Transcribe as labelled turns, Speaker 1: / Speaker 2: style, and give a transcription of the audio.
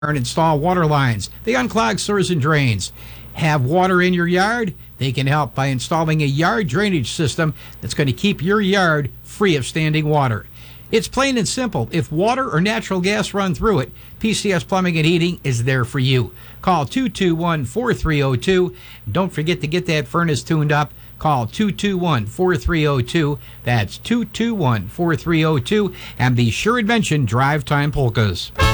Speaker 1: and install water lines. They unclog sewers and drains. Have water in your yard? They can help by installing a yard drainage system that's going to keep your yard free of standing water. It's plain and simple. If water or natural gas run through it, PCS Plumbing and Heating is there for you. Call 221-4302. Don't forget to get that furnace tuned up. Call 221-4302. That's 221-4302. And be sure to mention Drive Time Polkas.